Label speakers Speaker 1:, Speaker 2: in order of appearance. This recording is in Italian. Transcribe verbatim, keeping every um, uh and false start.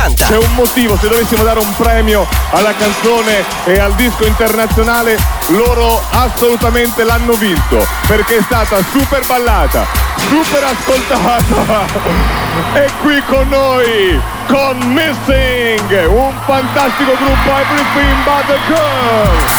Speaker 1: ottanta.
Speaker 2: C'è un motivo, se dovessimo dare un premio alla canzone e al disco internazionale, loro assolutamente l'hanno vinto, perché è stata super ballata, super ascoltata. E qui con noi, con Missing, un fantastico gruppo, Everything But The Girl.